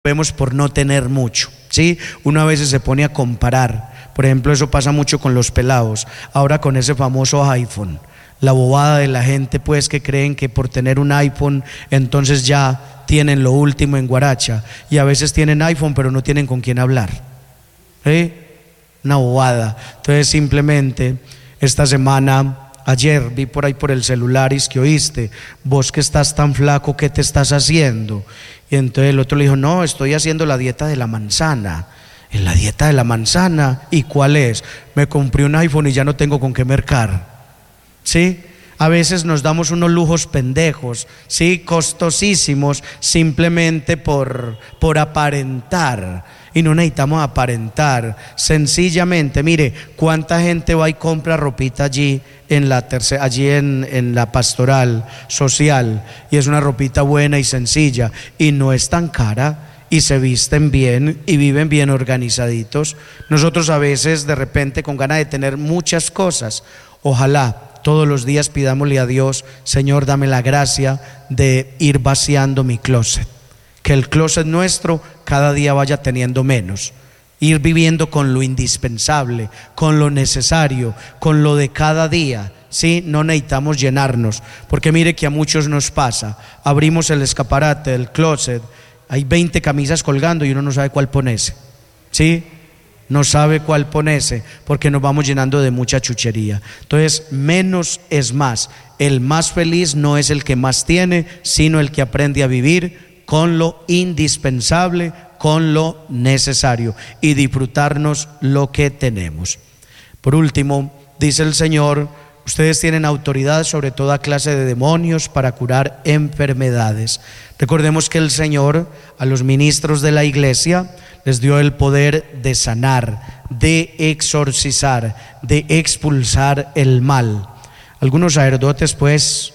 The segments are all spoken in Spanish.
vemos por no tener mucho, ¿sí? Uno a veces se pone a comparar. Por ejemplo, eso pasa mucho con los pelados. Ahora con ese famoso iPhone, la bobada de la gente pues que creen que por tener un iPhone entonces ya tienen lo último en guaracha, y a veces tienen iPhone pero no tienen con quién hablar, ¿sí? Una bobada. Entonces simplemente esta semana, ayer vi por ahí por el celular, es que oíste, vos que estás tan flaco, ¿qué te estás haciendo? Y entonces el otro le dijo, no, estoy haciendo la dieta de la manzana. En la dieta de la manzana, ¿y cuál es? Me compré un iPhone y ya no tengo con qué mercar, ¿sí? A veces nos damos unos lujos pendejos, ¿sí? Costosísimos, simplemente por aparentar. Y no necesitamos aparentar. Sencillamente, mire, cuánta gente va y compra ropita allí en la pastoral social, y es una ropita buena y sencilla, y no es tan cara, y se visten bien y viven bien organizaditos. Nosotros a veces de repente con ganas de tener muchas cosas, ojalá todos los días pidámosle a Dios, Señor, dame la gracia de ir vaciando mi closet, que el closet nuestro cada día vaya teniendo menos, ir viviendo con lo indispensable, con lo necesario, con lo de cada día, ¿sí? No necesitamos llenarnos, porque mire que a muchos nos pasa, abrimos el escaparate del closet, hay 20 camisas colgando y uno no sabe cuál ponerse, ¿sí? No sabe cuál ponerse porque nos vamos llenando de mucha chuchería. Entonces, menos es más. El más feliz no es el que más tiene, sino el que aprende a vivir con lo indispensable, con lo necesario, y disfrutarnos lo que tenemos. Por último, dice el Señor, ustedes tienen autoridad sobre toda clase de demonios para curar enfermedades. Recordemos que el Señor a los ministros de la iglesia les dio el poder de sanar, de exorcizar, de expulsar el mal. Algunos sacerdotes pues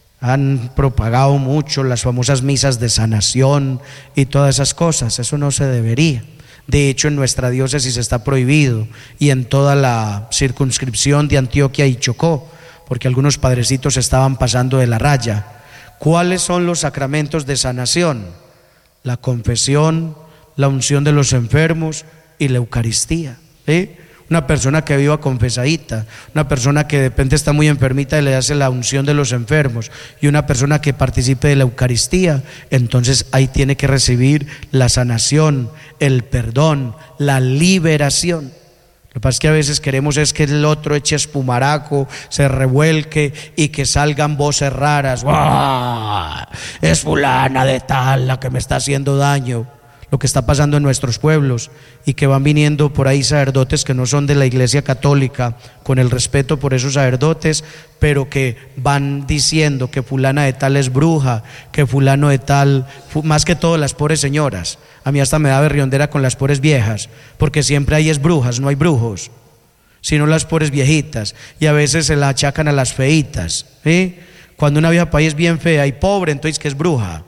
han propagado mucho las famosas misas de sanación y todas esas cosas. Eso no se debería. De hecho, en nuestra diócesis está prohibido, y en toda la circunscripción de Antioquia y Chocó, porque algunos padrecitos estaban pasando de la raya. ¿Cuáles son los sacramentos de sanación? La confesión, la unción de los enfermos y la Eucaristía, ¿sí? Una persona que viva confesadita, una persona que de repente está muy enfermita y le hace la unción de los enfermos, y una persona que participe de la Eucaristía, entonces ahí tiene que recibir la sanación, el perdón, la liberación. Lo que pasa es que a veces queremos es que el otro eche espumaraco, se revuelque y que salgan voces raras. ¡Wow! Es fulana de tal la que me está haciendo daño. Lo que está pasando en nuestros pueblos, y que van viniendo por ahí sacerdotes que no son de la Iglesia Católica, con el respeto por esos sacerdotes, pero que van diciendo que fulana de tal es bruja, que fulano de tal, más que todo las pobres señoras. A mí hasta me da berriondera con las pobres viejas, porque siempre hay es brujas, no hay brujos, sino las pobres viejitas, y a veces se la achacan a las feitas, ¿sí? Cuando una vieja país es bien fea y pobre, entonces que es bruja.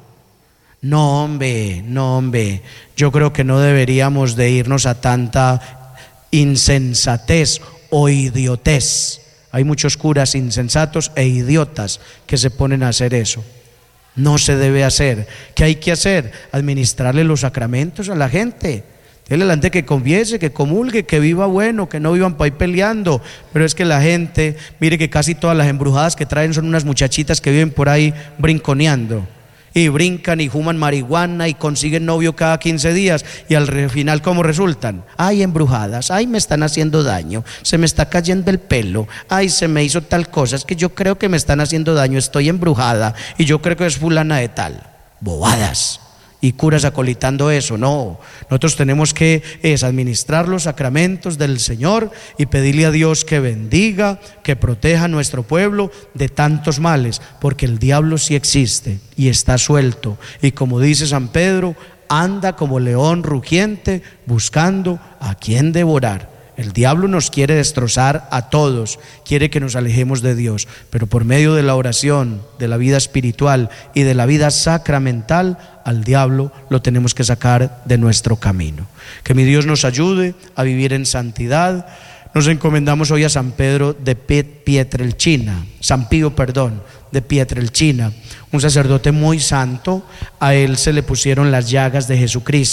No hombre, yo creo que no deberíamos de irnos a tanta insensatez o idiotez. Hay muchos curas insensatos e idiotas que se ponen a hacer eso. No se debe hacer. ¿Qué hay que hacer? Administrarle los sacramentos a la gente. Dile a la gente que confiese, que comulgue, que viva bueno, que no vivan para ir peleando. Pero es que la gente, mire que casi todas las embrujadas que traen son unas muchachitas que viven por ahí brinconeando, y brincan y fuman marihuana y consiguen novio cada 15 días, y al final ¿cómo resultan? Ay, embrujadas, ay, me están haciendo daño, se me está cayendo el pelo, ay, se me hizo tal cosa, es que yo creo que me están haciendo daño, estoy embrujada y yo creo que es fulana de tal. Bobadas. Y curas acolitando eso. No, nosotros tenemos que administrar los sacramentos del Señor y pedirle a Dios que bendiga, que proteja a nuestro pueblo de tantos males, porque el diablo sí existe y está suelto, y como dice San Pedro, anda como león rugiente buscando a quien devorar. El diablo nos quiere destrozar a todos, quiere que nos alejemos de Dios, pero por medio de la oración, de la vida espiritual y de la vida sacramental, al diablo lo tenemos que sacar de nuestro camino. Que mi Dios nos ayude a vivir en santidad. Nos encomendamos hoy a San Pedro de Pietrelcina, San Pío, perdón, de Pietrelcina, un sacerdote muy santo. A él se le pusieron las llagas de Jesucristo.